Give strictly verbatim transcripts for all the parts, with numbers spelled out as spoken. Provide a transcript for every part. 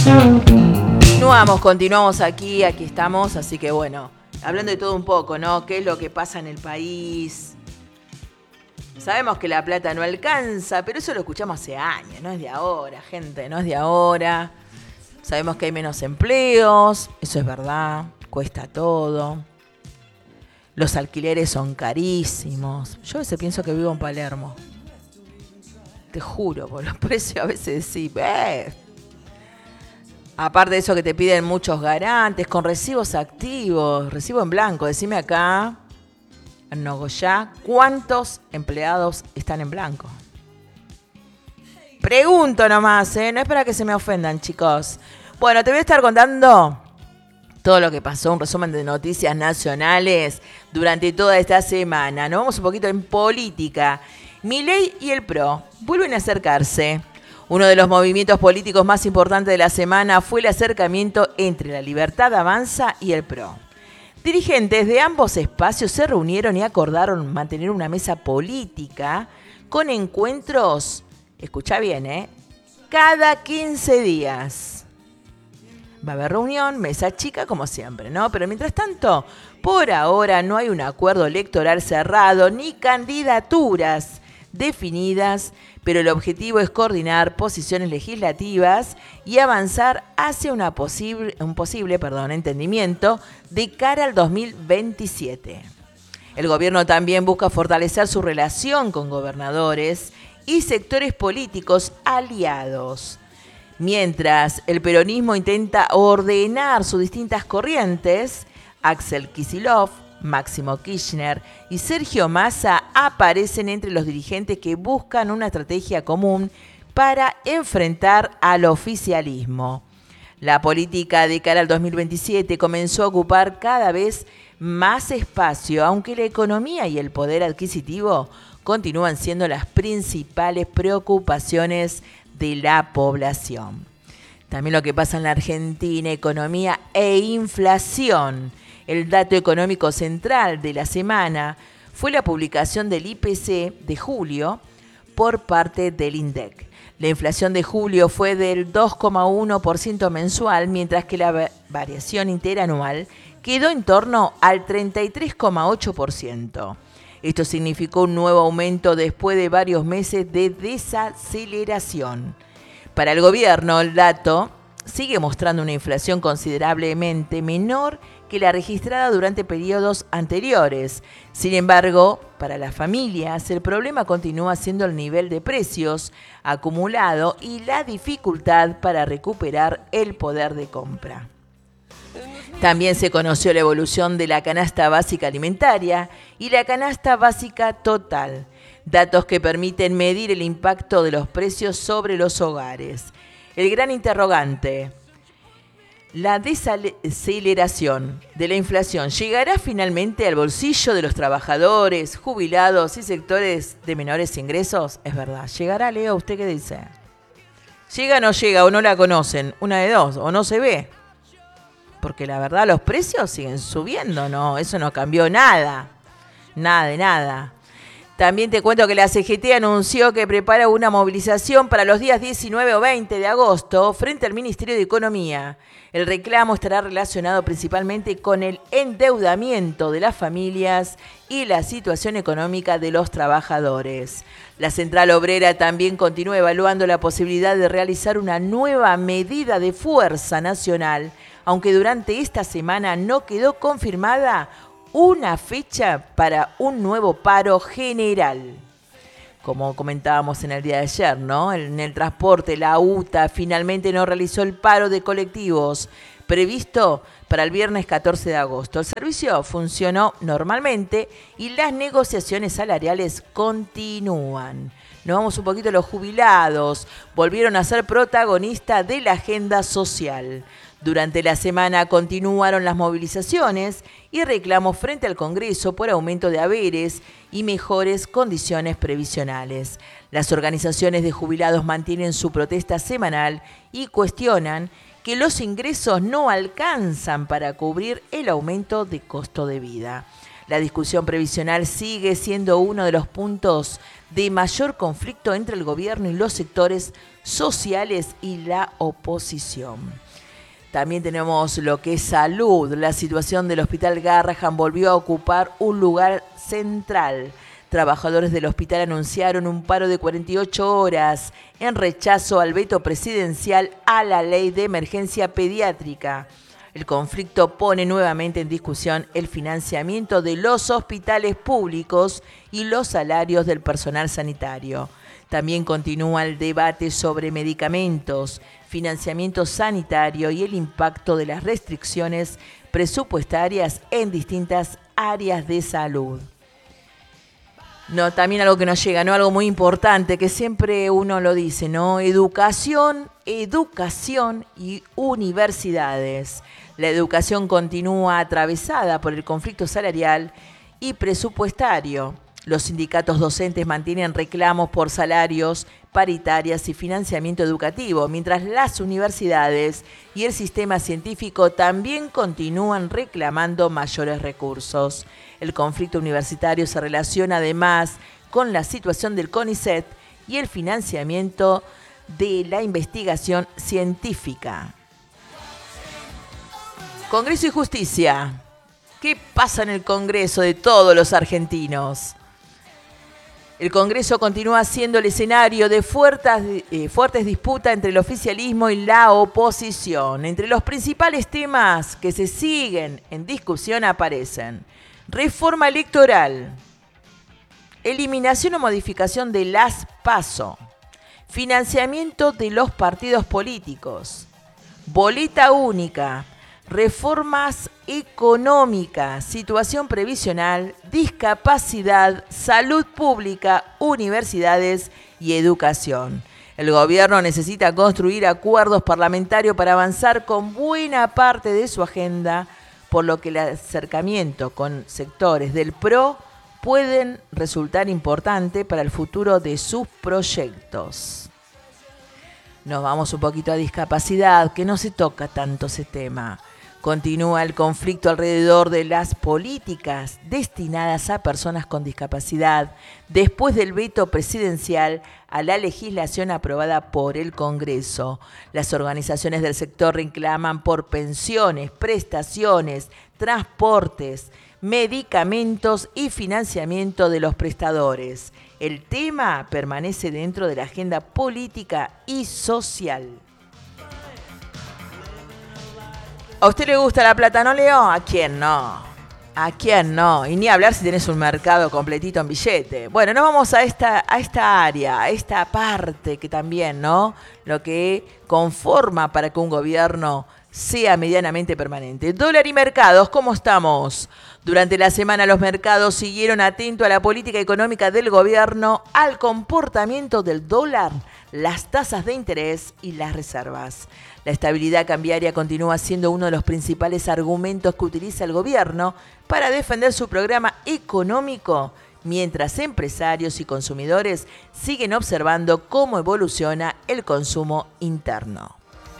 Continuamos, continuamos aquí, aquí estamos, así que bueno, hablando de todo un poco, ¿no? ¿Qué es lo que pasa en el país? Sabemos que la plata no alcanza, pero eso lo escuchamos hace años, no es de ahora, gente, no es de ahora. Sabemos que hay menos empleos, eso es verdad, cuesta todo. Los alquileres son carísimos. Yo a veces pienso que vivo en Palermo. Te juro, por los precios a veces sí, ¿ves? Aparte de eso que te piden muchos garantes, con recibos activos, recibo en blanco. Decime acá, en Nogoyá, ¿cuántos empleados están en blanco? Pregunto nomás, ¿eh? No es para que se me ofendan, chicos. Bueno, te voy a estar contando todo lo que pasó, un resumen de noticias nacionales durante toda esta semana. Nos vamos un poquito en política. Milei y el P R O vuelven a acercarse. Uno de los movimientos políticos más importantes de la semana fue el acercamiento entre La Libertad Avanza y el P R O. Dirigentes de ambos espacios se reunieron y acordaron mantener una mesa política con encuentros, escucha bien, ¿eh? Cada quince días. Va a haber reunión, mesa chica como siempre, ¿no? Pero mientras tanto, por ahora no hay un acuerdo electoral cerrado ni candidaturas definidas, pero el objetivo es coordinar posiciones legislativas y avanzar hacia una posible, un posible perdón, entendimiento de cara al dos mil veintisiete. El gobierno también busca fortalecer su relación con gobernadores y sectores políticos aliados. Mientras el peronismo intenta ordenar sus distintas corrientes, Axel Kicillof, Máximo Kirchner y Sergio Massa aparecen entre los dirigentes que buscan una estrategia común para enfrentar al oficialismo. La política de cara al dos mil veintisiete comenzó a ocupar cada vez más espacio, aunque la economía y el poder adquisitivo continúan siendo las principales preocupaciones de la población. También lo que pasa en la Argentina, economía e inflación. El dato económico central de la semana fue la publicación del I P C de julio por parte del INDEC. La inflación de julio fue del dos coma uno por ciento mensual, mientras que la variación interanual quedó en torno al treinta y tres coma ocho por ciento. Esto significó un nuevo aumento después de varios meses de desaceleración. Para el gobierno, el dato sigue mostrando una inflación considerablemente menor que la registrada durante periodos anteriores. Sin embargo, para las familias, el problema continúa siendo el nivel de precios acumulado y la dificultad para recuperar el poder de compra. También se conoció la evolución de la canasta básica alimentaria y la canasta básica total, datos que permiten medir el impacto de los precios sobre los hogares. El gran interrogante: ¿la desaceleración de la inflación llegará finalmente al bolsillo de los trabajadores, jubilados y sectores de menores ingresos? Es verdad, ¿llegará, Leo? ¿Usted qué dice? ¿Llega o no llega o no la conocen? Una de dos, o no se ve. Porque la verdad los precios siguen subiendo, ¿no? Eso no cambió nada, nada de nada. También te cuento que la C G T anunció que prepara una movilización para los días diecinueve o veinte de agosto frente al Ministerio de Economía. El reclamo estará relacionado principalmente con el endeudamiento de las familias y la situación económica de los trabajadores. La Central Obrera también continúa evaluando la posibilidad de realizar una nueva medida de fuerza nacional, aunque durante esta semana no quedó confirmada una fecha para un nuevo paro general. Como comentábamos en el día de ayer, ¿no? En el transporte, la U T A finalmente no realizó el paro de colectivos previsto para el viernes catorce de agosto. El servicio funcionó normalmente y las negociaciones salariales continúan. Nos vamos un poquito a los jubilados. Volvieron a ser protagonistas de la agenda social. Durante la semana continuaron las movilizaciones y reclamos frente al Congreso por aumento de haberes y mejores condiciones previsionales. Las organizaciones de jubilados mantienen su protesta semanal y cuestionan que los ingresos no alcanzan para cubrir el aumento de costo de vida. La discusión previsional sigue siendo uno de los puntos de mayor conflicto entre el gobierno y los sectores sociales y la oposición. También tenemos lo que es salud. La situación del Hospital Garrahan volvió a ocupar un lugar central. Trabajadores del hospital anunciaron un paro de cuarenta y ocho horas en rechazo al veto presidencial a la ley de emergencia pediátrica. El conflicto pone nuevamente en discusión el financiamiento de los hospitales públicos y los salarios del personal sanitario. También continúa el debate sobre medicamentos, financiamiento sanitario y el impacto de las restricciones presupuestarias en distintas áreas de salud. No, también algo que nos llega, ¿no? Algo muy importante, que siempre uno lo dice, ¿no? Educación, educación y universidades. La educación continúa atravesada por el conflicto salarial y presupuestario. Los sindicatos docentes mantienen reclamos por salarios, paritarias y financiamiento educativo, mientras las universidades y el sistema científico también continúan reclamando mayores recursos. El conflicto universitario se relaciona además con la situación del CONICET y el financiamiento de la investigación científica. Congreso y Justicia. ¿Qué pasa en el Congreso de todos los argentinos? El Congreso continúa siendo el escenario de fuertes, eh, fuertes disputas entre el oficialismo y la oposición. Entre los principales temas que se siguen en discusión aparecen: reforma electoral, eliminación o modificación de las PASO, financiamiento de los partidos políticos, boleta única, reformas económicas, situación previsional, discapacidad, salud pública, universidades y educación. El gobierno necesita construir acuerdos parlamentarios para avanzar con buena parte de su agenda, por lo que el acercamiento con sectores del P R O pueden resultar importante para el futuro de sus proyectos. Nos vamos un poquito a discapacidad, que no se toca tanto ese tema. Continúa el conflicto alrededor de las políticas destinadas a personas con discapacidad después del veto presidencial a la legislación aprobada por el Congreso. Las organizaciones del sector reclaman por pensiones, prestaciones, transportes, medicamentos y financiamiento de los prestadores. El tema permanece dentro de la agenda política y social. ¿A usted le gusta la plata, no, Leo? ¿A quién no? ¿A quién no? Y ni hablar si tenés un mercado completito en billete. Bueno, nos vamos a esta, a esta área, a esta parte que también, ¿no? Lo que conforma para que un gobierno sea medianamente permanente. Dólar y mercados, ¿cómo estamos? Durante la semana los mercados siguieron atentos a la política económica del gobierno, al comportamiento del dólar, las tasas de interés y las reservas. La estabilidad cambiaria continúa siendo uno de los principales argumentos que utiliza el gobierno para defender su programa económico, mientras empresarios y consumidores siguen observando cómo evoluciona el consumo interno.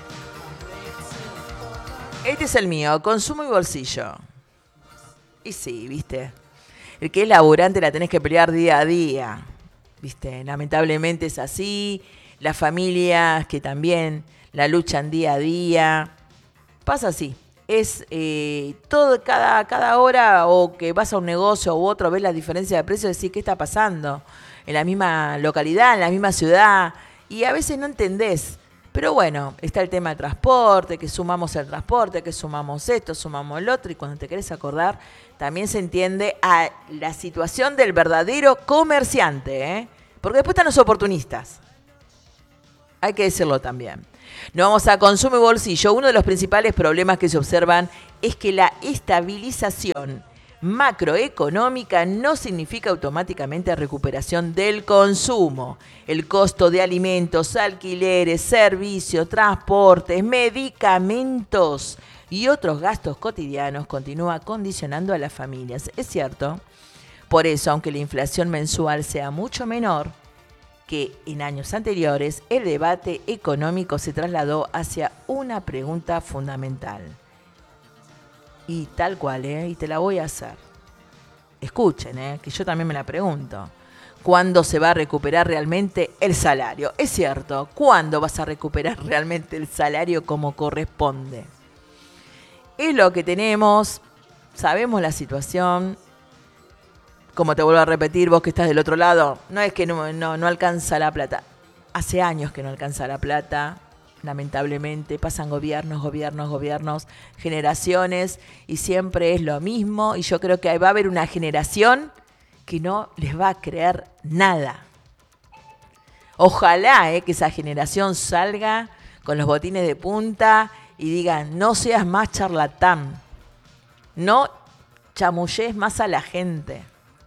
Este es el mío, consumo y bolsillo. Y sí, viste, el que es laburante la tenés que pelear día a día, viste, lamentablemente es así. Las familias que también la luchan día a día, pasa así. Es eh, todo, cada, cada hora o que vas a un negocio u otro, ves la diferencia de precios y decís, ¿qué está pasando? En la misma localidad, en la misma ciudad, y a veces no entendés. Pero bueno, está el tema del transporte, que sumamos el transporte, que sumamos esto, sumamos el otro, y cuando te querés acordar, también se entiende a la situación del verdadero comerciante, ¿eh? Porque después están los oportunistas. Hay que decirlo también. Nos vamos a consumo y bolsillo. Uno de los principales problemas que se observan es que la estabilización macroeconómica no significa automáticamente recuperación del consumo. El costo de alimentos, alquileres, servicios, transportes, medicamentos y otros gastos cotidianos continúa condicionando a las familias. Es cierto. Por eso, aunque la inflación mensual sea mucho menor que en años anteriores, el debate económico se trasladó hacia una pregunta fundamental. Y tal cual, ¿eh? Y te la voy a hacer. escuchen, ¿eh? Que yo también me la pregunto. ¿Cuándo se va a recuperar realmente el salario? Es cierto, ¿cuándo vas a recuperar realmente el salario como corresponde? Es lo que tenemos, sabemos la situación. Como te vuelvo a repetir, vos que estás del otro lado, no es que no, no, no alcanza la plata. Hace años que no alcanza la plata, lamentablemente. Pasan gobiernos, gobiernos, gobiernos, generaciones, y siempre es lo mismo. Y yo creo que va a haber una generación que no les va a creer nada. Ojalá eh, que esa generación salga con los botines de punta y digan, no seas más charlatán, no chamulles más a la gente,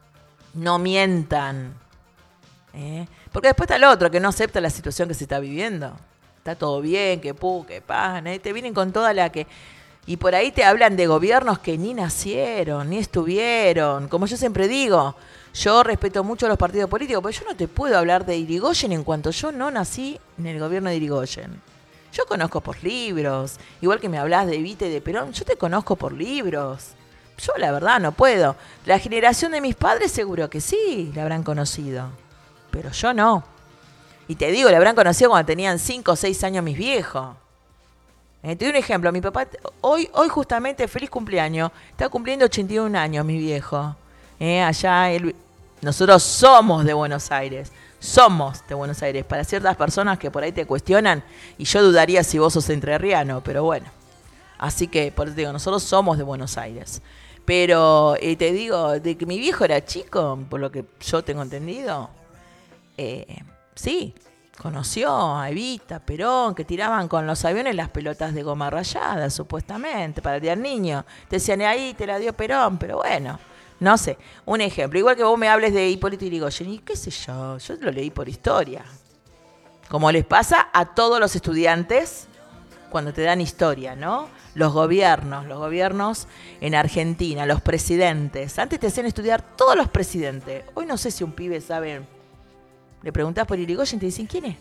no mientan. ¿eh? Porque después está el otro que no acepta la situación que se está viviendo. Está todo bien, que pu, que pan, ¿eh? Te vienen con toda la que... Y por ahí te hablan de gobiernos que ni nacieron, ni estuvieron. Como yo siempre digo, yo respeto mucho los partidos políticos, pero yo no te puedo hablar de Irigoyen en cuanto yo no nací en el gobierno de Irigoyen. Yo conozco por libros, igual que me hablas de Evita y de Perón, yo te conozco por libros. Yo la verdad no puedo. La generación de mis padres seguro que sí la habrán conocido, pero yo no. Y te digo, la habrán conocido cuando tenían cinco o seis años mis viejos. Eh, te doy un ejemplo, mi papá, hoy, hoy justamente, feliz cumpleaños, está cumpliendo ochenta y un años mi viejo. Eh, allá, él, nosotros somos de Buenos Aires, somos de Buenos Aires, para ciertas personas que por ahí te cuestionan, y yo dudaría si vos sos entrerriano, pero bueno. Así que, por eso te digo, nosotros somos de Buenos Aires. Pero eh, te digo, de que mi viejo era chico, por lo que yo tengo entendido, eh, sí, conoció a Evita, Perón, que tiraban con los aviones las pelotas de goma rayada, supuestamente, para el día del niño. Te decían, ahí te la dio Perón, pero bueno, no sé. Un ejemplo, igual que vos me hables de Hipólito Yrigoyen, y qué sé yo, yo lo leí por historia. Como les pasa a todos los estudiantes cuando te dan historia, ¿no? Los gobiernos, los gobiernos en Argentina, los presidentes. Antes te hacían estudiar todos los presidentes. Hoy no sé si un pibe sabe... Le preguntás por Irigoyen y te dicen, ¿quién es?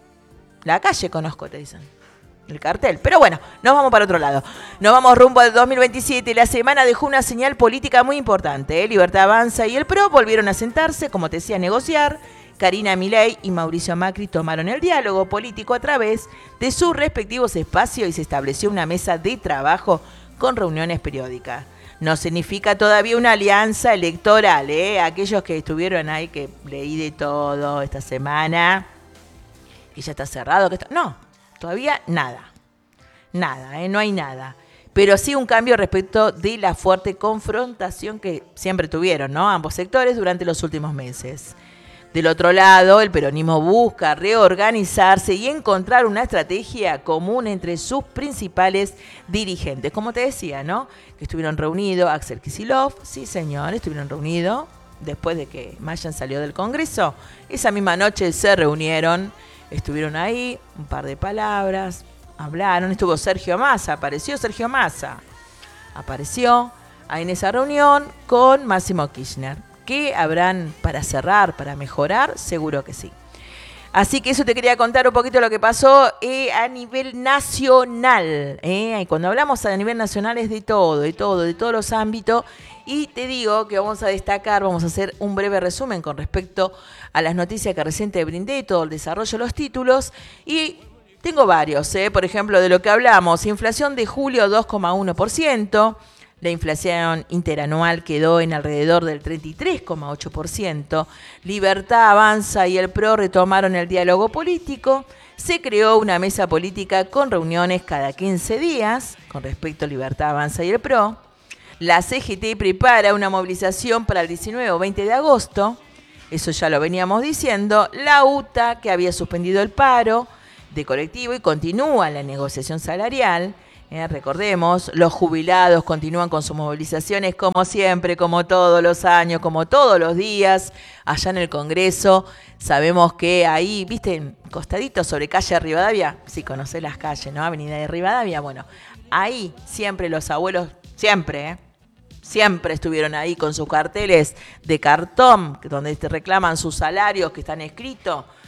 La calle conozco, te dicen. El cartel. Pero bueno, nos vamos para otro lado. Nos vamos rumbo al dos mil veintisiete. La semana dejó una señal política muy importante. ¿eh? Libertad Avanza y el P R O volvieron a sentarse, como te decía, a negociar. Karina Milei y Mauricio Macri tomaron el diálogo político a través de sus respectivos espacios y se estableció una mesa de trabajo con reuniones periódicas. No significa todavía una alianza electoral, ¿eh? Aquellos que estuvieron ahí, que leí de todo esta semana, que ya está cerrado, que está... No, todavía nada. Nada, ¿eh? No hay nada. Pero sí un cambio respecto de la fuerte confrontación que siempre tuvieron, ¿no? Ambos sectores durante los últimos meses. Del otro lado, el peronismo busca reorganizarse y encontrar una estrategia común entre sus principales dirigentes. Como te decía, ¿no? Que estuvieron reunidos Axel Kicillof, sí señor, estuvieron reunidos después de que Mayan salió del Congreso. Esa misma noche se reunieron, estuvieron ahí, un par de palabras, hablaron, estuvo Sergio Massa, apareció Sergio Massa, apareció ahí en esa reunión con Máximo Kirchner. ¿Qué habrán para cerrar, para mejorar? Seguro que sí. Así que eso te quería contar un poquito lo que pasó eh, a nivel nacional. Eh. Y cuando hablamos a nivel nacional es de todo, de todo, de todos los ámbitos. Y te digo que vamos a destacar, vamos a hacer un breve resumen con respecto a las noticias que recién te brindé, todo el desarrollo de los títulos. Y tengo varios, eh. por ejemplo, de lo que hablamos. Inflación de julio dos coma uno por ciento. La inflación interanual quedó en alrededor del treinta y tres coma ocho por ciento. Libertad Avanza y el P R O retomaron el diálogo político. Se creó una mesa política con reuniones cada quince días con respecto a Libertad Avanza y el P R O. La C G T prepara una movilización para el diecinueve o veinte de agosto. Eso ya lo veníamos diciendo. La U T A, que había suspendido el paro de colectivo y continúa la negociación salarial. Eh, recordemos, los jubilados continúan con sus movilizaciones como siempre, como todos los años, como todos los días, allá en el Congreso. Sabemos que ahí, viste, costadito sobre calle Rivadavia, si conocés las calles, ¿no? Avenida de Rivadavia, bueno, ahí siempre los abuelos, siempre, ¿eh? Siempre estuvieron ahí con sus carteles de cartón, donde te reclaman sus salarios que están escritos.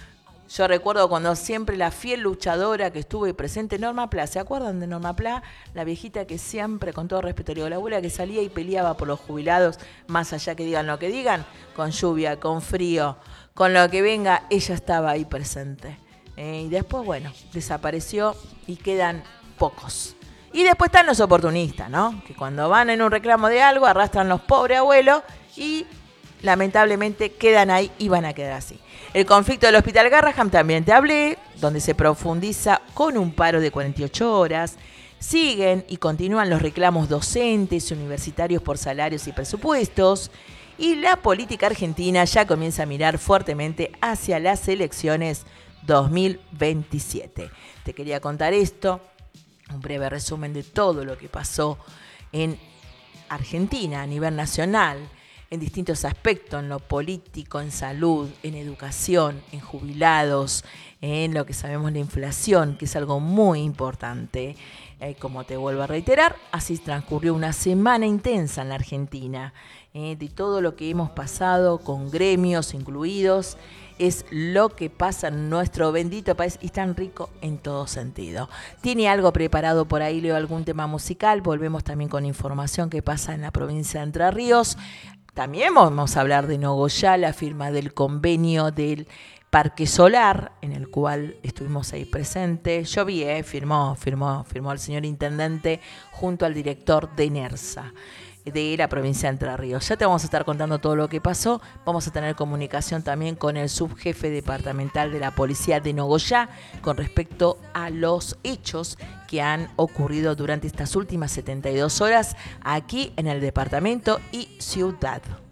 Yo recuerdo cuando siempre la fiel luchadora que estuve presente, Norma Pla, ¿se acuerdan de Norma Pla? La viejita que siempre, con todo respeto, digo, la abuela que salía y peleaba por los jubilados, más allá que digan lo que digan, con lluvia, con frío, con lo que venga, ella estaba ahí presente. Eh, y después, bueno, desapareció y quedan pocos. Y después están los oportunistas, ¿no? Que cuando van en un reclamo de algo, arrastran los pobres abuelos y lamentablemente quedan ahí y van a quedar así. El conflicto del Hospital Garrahan también te hablé, donde se profundiza con un paro de cuarenta y ocho horas. Siguen y continúan los reclamos docentes y universitarios por salarios y presupuestos. Y la política argentina ya comienza a mirar fuertemente hacia las elecciones dos mil veintisiete. Te quería contar esto, un breve resumen de todo lo que pasó en Argentina a nivel nacional, en distintos aspectos, en lo político, en salud, en educación, en jubilados, en lo que sabemos la inflación, que es algo muy importante. Eh, como te vuelvo a reiterar, así transcurrió una semana intensa en la Argentina, eh, de todo lo que hemos pasado, con gremios incluidos, es lo que pasa en nuestro bendito país y es tan rico en todo sentido. Tiene algo preparado por ahí, leo algún tema musical, volvemos también con información que pasa en la provincia de Entre Ríos. También vamos a hablar de Nogoyá, la firma del convenio del Parque Solar, en el cual estuvimos ahí presentes. Yo vi, eh, firmó, firmó, firmó el señor intendente junto al director de NERSA, de la provincia de Entre Ríos. Ya te vamos a estar contando todo lo que pasó. Vamos a tener comunicación también con el subjefe departamental de la policía de Nogoyá con respecto a los hechos que han ocurrido durante estas últimas setenta y dos horas aquí en el departamento y ciudad.